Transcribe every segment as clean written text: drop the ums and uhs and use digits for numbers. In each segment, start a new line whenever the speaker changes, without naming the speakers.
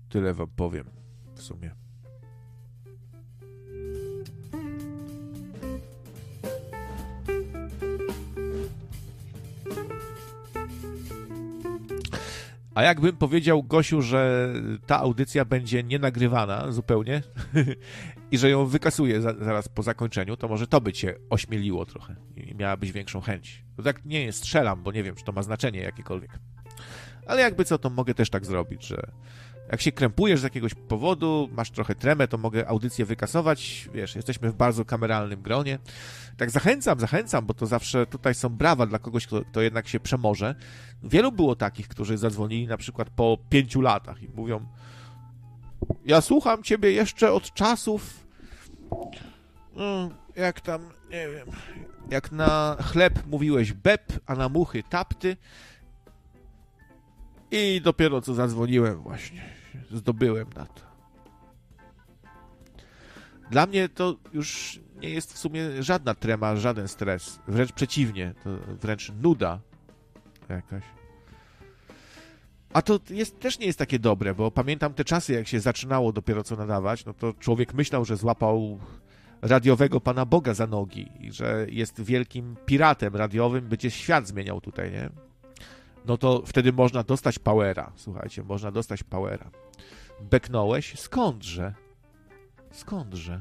Tyle wam powiem w sumie. A jakbym powiedział Gosiu, że ta audycja będzie nienagrywana zupełnie i że ją wykasuję zaraz po zakończeniu, to może to by cię ośmieliło trochę i miałabyś większą chęć. To tak nie strzelam, bo nie wiem, czy to ma znaczenie jakiekolwiek. Ale jakby co, to mogę też tak zrobić, że jak się krępujesz z jakiegoś powodu, masz trochę tremę, to mogę audycję wykasować. Wiesz, jesteśmy w bardzo kameralnym gronie. Tak zachęcam, bo to zawsze tutaj są brawa dla kogoś, kto jednak się przemoże. Wielu było takich, którzy zadzwonili na przykład po 5 latach i mówią: ja słucham ciebie jeszcze od czasów, jak tam, nie wiem, jak na chleb mówiłeś beb, a na muchy tapty. I dopiero co zadzwoniłem właśnie, zdobyłem na to. Dla mnie to już nie jest w sumie żadna trema, żaden stres. Wręcz przeciwnie, to wręcz nuda jakaś. A to też nie jest takie dobre, bo pamiętam te czasy, jak się zaczynało dopiero co nadawać, no to człowiek myślał, że złapał radiowego Pana Boga za nogi i że jest wielkim piratem radiowym, będzie świat zmieniał tutaj, nie? No to wtedy można dostać powera. Słuchajcie, można dostać powera. Beknąłeś? Skądże? Skądże?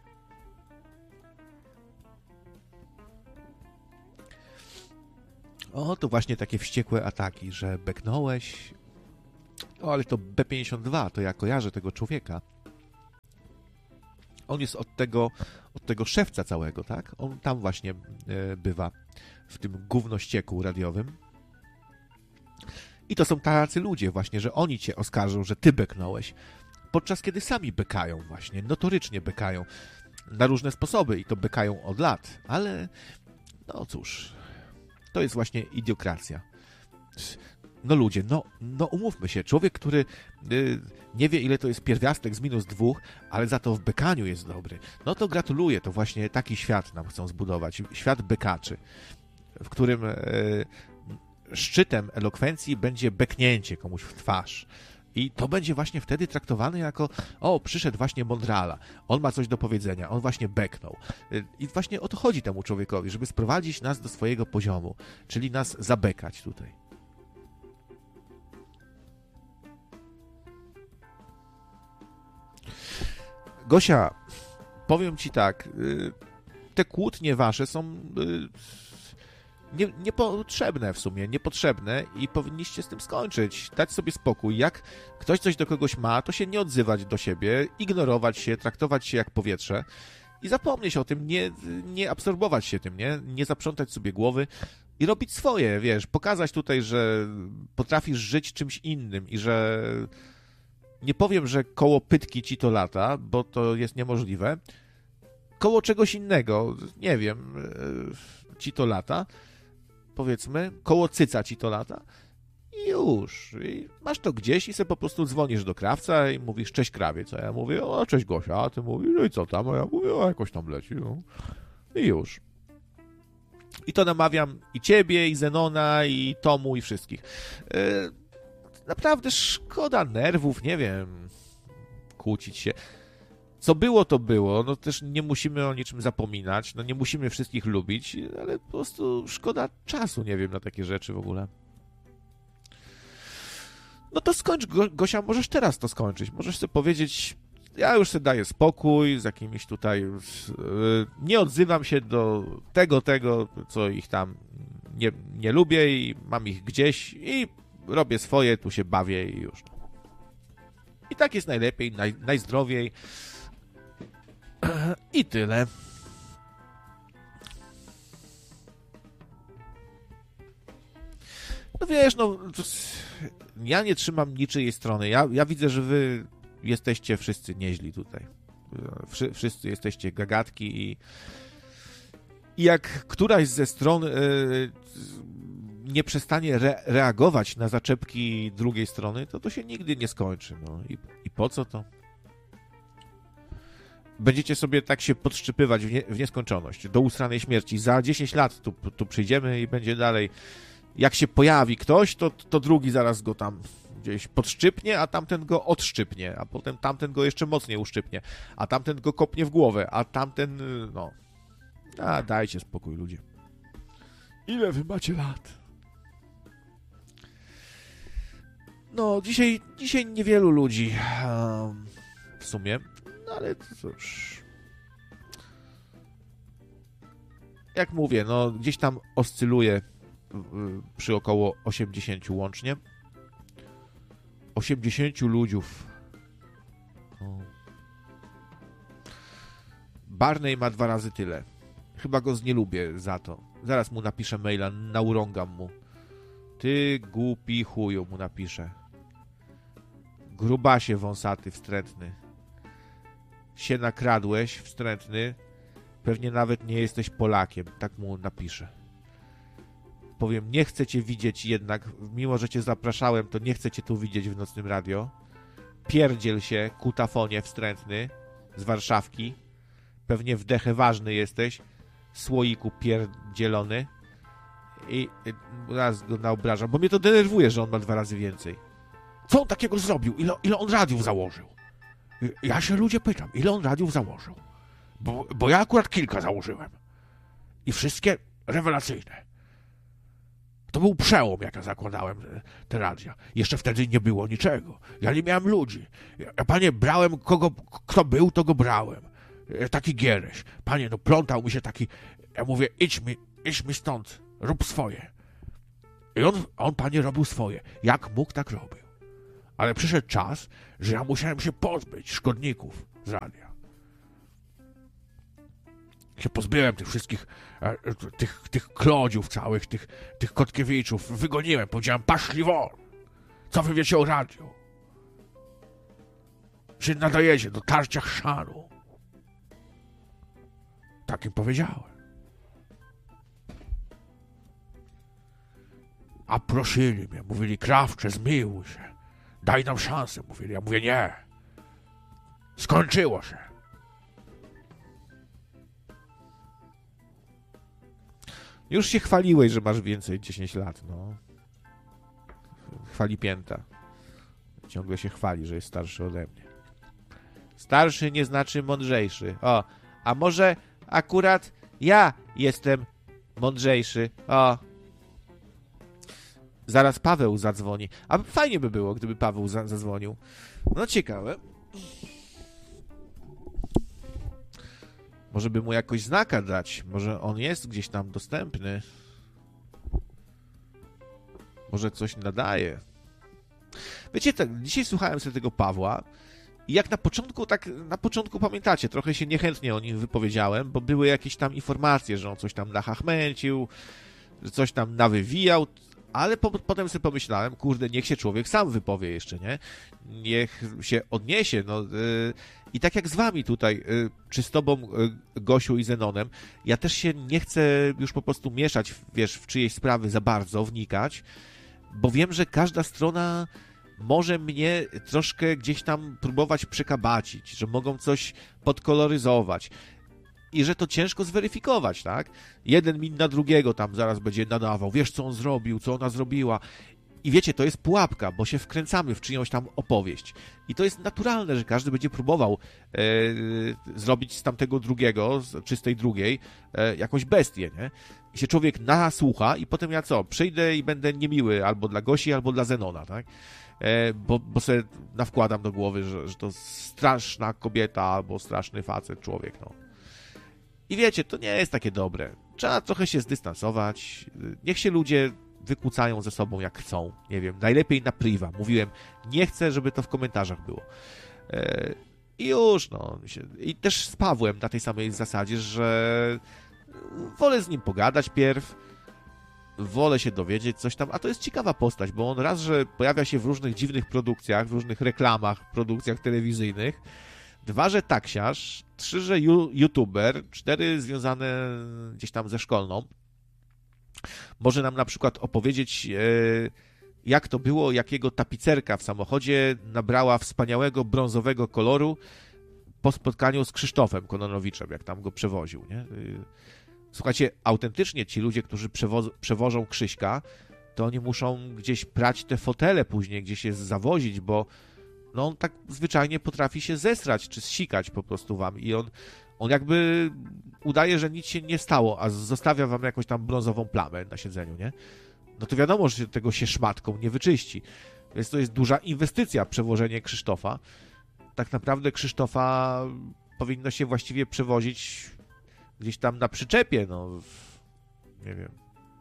O, to właśnie takie wściekłe ataki, że beknąłeś. O, ale to B-52, to ja kojarzę tego człowieka. On jest od tego szewca całego, tak? On tam właśnie bywa, w tym gównościeku radiowym. I to są tacy ludzie właśnie, że oni cię oskarżą, że ty beknąłeś, podczas kiedy sami bekają właśnie, notorycznie bekają, na różne sposoby i to bekają od lat, ale no cóż, to jest właśnie idiokracja. No ludzie, no umówmy się, człowiek, który nie wie, ile to jest pierwiastek z -2, ale za to w bekaniu jest dobry, no to gratuluję, to właśnie taki świat nam chcą zbudować, świat bekaczy, w którym szczytem elokwencji będzie beknięcie komuś w twarz. I to będzie właśnie wtedy traktowane jako: o, przyszedł właśnie mądrala, on ma coś do powiedzenia, on właśnie beknął. I właśnie o to chodzi temu człowiekowi, żeby sprowadzić nas do swojego poziomu, czyli nas zabekać tutaj. Gosia, powiem ci tak, te kłótnie wasze są niepotrzebne w sumie, niepotrzebne i powinniście z tym skończyć, dać sobie spokój. Jak ktoś coś do kogoś ma, to się nie odzywać do siebie, ignorować się, traktować się jak powietrze i zapomnieć o tym, nie absorbować się tym, nie zaprzątać sobie głowy i robić swoje, wiesz, pokazać tutaj, że potrafisz żyć czymś innym i że nie powiem, że koło pytki ci to lata, bo to jest niemożliwe, koło czegoś innego, nie wiem, ci to lata, powiedzmy, koło cyca ci to lata i już. I masz to gdzieś i sobie po prostu dzwonisz do krawca i mówisz: cześć krawiec, a ja mówię: o, cześć Gosia, a ty mówisz: no i co tam, a ja mówię: o, jakoś tam leci, no. I już. I to namawiam i ciebie, i Zenona, i Tomu, i wszystkich. Naprawdę szkoda nerwów, nie wiem, kłócić się. Co było, to było. No też nie musimy o niczym zapominać. No nie musimy wszystkich lubić, ale po prostu szkoda czasu, nie wiem, na takie rzeczy w ogóle. No to skończ, Gosia, możesz teraz to skończyć. Możesz sobie powiedzieć: ja już sobie daję spokój z jakimiś tutaj... nie odzywam się do tego, co ich tam nie lubię i mam ich gdzieś i robię swoje, tu się bawię i już. I tak jest najlepiej, najzdrowiej. I tyle. No wiesz, no ja nie trzymam niczyjej strony. Ja widzę, że wy jesteście wszyscy nieźli tutaj. Wszyscy jesteście gagatki i jak któraś ze stron nie przestanie reagować na zaczepki drugiej strony, to się nigdy nie skończy. No i po co to? Będziecie sobie tak się podszczypywać w nieskończoność, do usranej śmierci. Za 10 lat tu przyjdziemy i będzie dalej. Jak się pojawi ktoś, to drugi zaraz go tam gdzieś podszczypnie, a tamten go odszczypnie, a potem tamten go jeszcze mocniej uszczypnie, a tamten go kopnie w głowę, a tamten, no... A dajcie spokój, ludzie. Ile wy macie lat? No, dzisiaj niewielu ludzi w sumie, no ale cóż... Jak mówię, no gdzieś tam oscyluje przy około 80 łącznie. 80 ludziów. Barney ma 2 razy tyle. Chyba go znielubię za to. Zaraz mu napiszę maila, naurągam mu. Ty głupi chuju, mu napiszę. Grubasie wąsaty, wstrętny. Się nakradłeś, wstrętny. Pewnie nawet nie jesteś Polakiem. Tak mu napiszę. Powiem, nie chcę cię widzieć jednak, mimo że cię zapraszałem, to nie chcę cię tu widzieć w Nocnym Radio. Pierdziel się, kutafonie wstrętny, z Warszawki. Pewnie w dechę ważny jesteś, słoiku pierdzielony. I raz go naobrażam, bo mnie to denerwuje, że on ma 2 razy więcej. Co on takiego zrobił? Ile on radiów założył? Ja się ludzie pytam, ile on radiów założył? Bo ja akurat kilka założyłem. I wszystkie rewelacyjne. To był przełom, jak ja zakładałem te radia. Jeszcze wtedy nie było niczego. Ja nie miałem ludzi. Ja, panie, brałem kto był, to go brałem. Taki Giereś. Panie, no plątał mi się taki... Ja mówię, idź mi stąd, rób swoje. I on, panie, robił swoje. Jak mógł, tak robił. Ale przyszedł czas, że ja musiałem się pozbyć szkodników z radia. Się pozbyłem tych wszystkich, tych klodziów całych, tych Kotkiewiczów. Wygoniłem, powiedziałem, paszli won. Co wy wiecie o radiu? Się nadajecie do tarcia chrzanu. Tak im powiedziałem. A prosili mnie, mówili, Krawcze, zmiłuj się. Daj nam szansę, mówili. Ja mówię, nie. Skończyło się. Już się chwaliłeś, że masz więcej 10 lat, no. Chwali pięta. Ciągle się chwali, że jest starszy ode mnie. Starszy nie znaczy mądrzejszy. O, a może akurat ja jestem mądrzejszy. O. Zaraz Paweł zadzwoni. A fajnie by było, gdyby Paweł zadzwonił. No ciekawe. Może by mu jakoś znaka dać. Może on jest gdzieś tam dostępny. Może coś nadaje. Wiecie, tak, dzisiaj słuchałem sobie tego Pawła i jak na początku pamiętacie, trochę się niechętnie o nim wypowiedziałem, bo były jakieś tam informacje, że on coś tam nachachmęcił, że coś tam nawywijał, ale potem sobie pomyślałem, kurde, niech się człowiek sam wypowie jeszcze, nie? Niech się odniesie, no. I tak jak z wami tutaj, czy z tobą, Gosiu i Zenonem, ja też się nie chcę już po prostu mieszać, wiesz, w czyjeś sprawy za bardzo, wnikać, bo wiem, że każda strona może mnie troszkę gdzieś tam próbować przekabacić, że mogą coś podkoloryzować i że to ciężko zweryfikować, tak? Jeden min na drugiego tam zaraz będzie nadawał, wiesz, co on zrobił, co ona zrobiła. I wiecie, to jest pułapka, bo się wkręcamy w czyjąś tam opowieść. I to jest naturalne, że każdy będzie próbował zrobić z tamtego drugiego, czy z tej drugiej, jakąś bestię, nie? I się człowiek nasłucha i potem ja co? Przyjdę i będę niemiły albo dla Gosi, albo dla Zenona, tak? Bo sobie nawkładam do głowy, że to straszna kobieta albo straszny facet, człowiek, no. I wiecie, to nie jest takie dobre. Trzeba trochę się zdystansować. Niech się ludzie wykłócają ze sobą jak chcą. Nie wiem, najlepiej na priwa. Mówiłem, nie chcę, żeby to w komentarzach było. I już, no. I też z Pawłem na tej samej zasadzie, że wolę z nim pogadać pierw, wolę się dowiedzieć coś tam, a to jest ciekawa postać, bo on raz, że pojawia się w różnych dziwnych produkcjach, w różnych reklamach, produkcjach telewizyjnych, 2, że taksiarz, 3, że youtuber, 4, związane gdzieś tam ze szkolną. Może nam na przykład opowiedzieć, jak to było, jakiego tapicerka w samochodzie nabrała wspaniałego brązowego koloru po spotkaniu z Krzysztofem Kononowiczem, jak tam go przewoził, nie? Słuchajcie, autentycznie ci ludzie, którzy przewożą Krzyśka, to oni muszą gdzieś prać te fotele później, gdzieś je zawozić, bo no on tak zwyczajnie potrafi się zesrać, czy zsikać po prostu wam i on jakby udaje, że nic się nie stało, a zostawia wam jakąś tam brązową plamę na siedzeniu, nie? No to wiadomo, że tego się szmatką nie wyczyści. Więc to jest duża inwestycja, przewożenie Krzysztofa. Tak naprawdę Krzysztofa powinno się właściwie przewozić gdzieś tam na przyczepie, no nie wiem.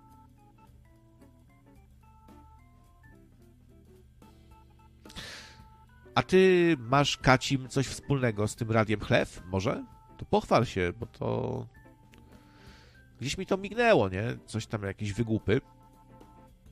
A ty masz, Kacim, coś wspólnego z tym Radiem Chlew? Może? To pochwal się, bo to... Gdzieś mi to mignęło, nie? Coś tam, jakieś wygłupy.